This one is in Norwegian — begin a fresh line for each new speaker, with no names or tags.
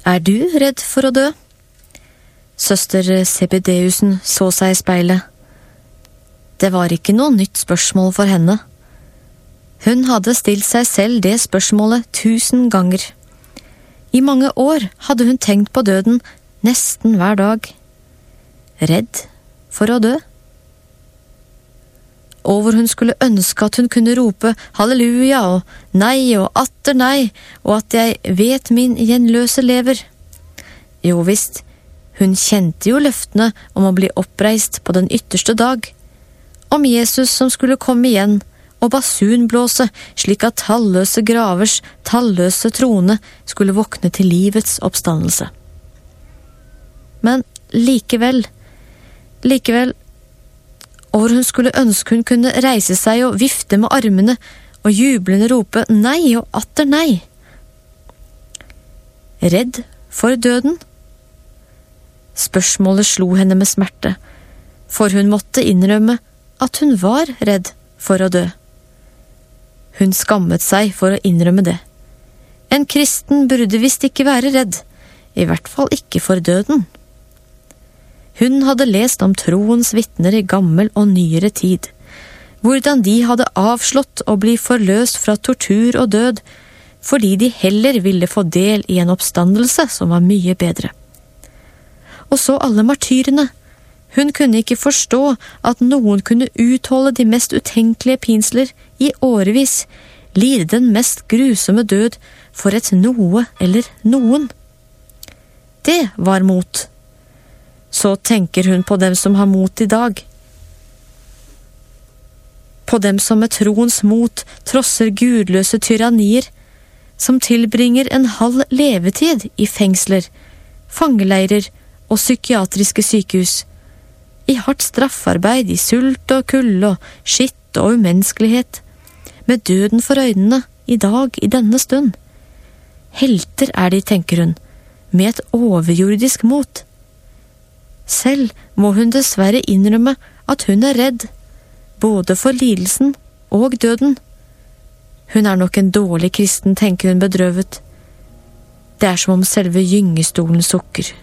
du redd for å dø? Søster Sebedeusen så seg i speilet. Det var ikke noe nytt spørsmål for henne. Hun hadde stilt seg selv det spørsmålet 1000 ganger. I mange år hadde hun tenkt på døden nesten hver dag. Redd for å dø? Og hvor hun skulle ønske at hun kunne rope halleluja og nei og atter nei, og at jeg vet min gjenløse lever. Jo visst, hun kjente jo løftene om å bli oppreist på den ytterste dag, om Jesus som skulle komme igjen og basunblåse slik at talløse gravers talløse trone skulle våkne til livets oppstandelse. Men likevel, og hvor hun skulle ønske hun kunne reise seg og vifte med armene og jublende rope nei og atter nei. Redd for døden? Spørsmålet slo henne med smerte, for hun måtte innrømme at hun var redd for å dø. Hun skammet seg for å innrømme det. En kristen burde visst ikke være redd, i hvert fall ikke for døden. Hun hadde lest om troens vitner i gammel og nyere tid, hvordan de hadde avslått å bli forløst fra tortur og død, fordi de heller ville få del i en oppstandelse som var mye bedre. Og så alle martyrene. Hun kunne ikke forstå at noen kunne utholde de mest utenkelige pinsler i årevis, lide den mest grusomme død for et noe eller noen. Det var mot. Så tenker hun på dem som har mot i dag. På dem som med troens mot trosser gudløse tyrannier, som tilbringer en halv levetid i fengsler, fangeleirer og psykiatriske sykehus, i hardt straffarbeid, i sult og kulde og skitt og umenneskelighet, med døden for øynene, i dag, i denne stund. Helter er de, tenker hun, med et overjordisk mot. Selv må hun dessverre innrømme at hun er redd, både for lidelsen og døden. Hun er nok en dårlig kristen, tenker hun bedrøvet. Det er som om selve gyngestolen sukker.